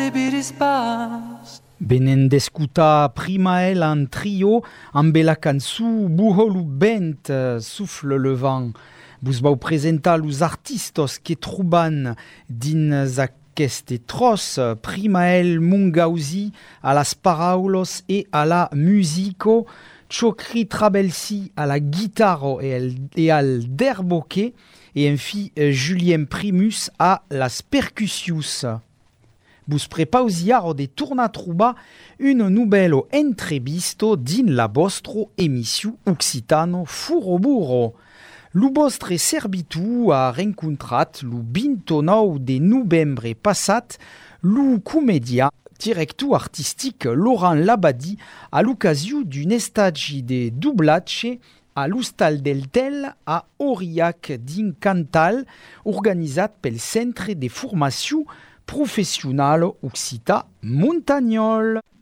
Benen d'escutar Primael en trio amb la cançó Buholu Bent, Souffle le vent. Vos vau presentar los artistos que troban dins aquest tros, Primael Mungausi a las paraulos e a la musico, Chokri Trabelsi a la guitarra e al derboque, et enfi Julien Primus a las percussius. Vos prepausiaro de tornar a trobar un nouvelle entrevisto din la vostro emissió Occitano Furoburro. Lo vostre servitu a rencontrat lo 29 de novembre passat lo comèdia director artistic Laurent Labadie a l'occasió d'un estagi de doblatge a l'Hostal del Tel a Aurillac din Cantal, organitzat pel Centre de Formació Professional Occità Montagnol.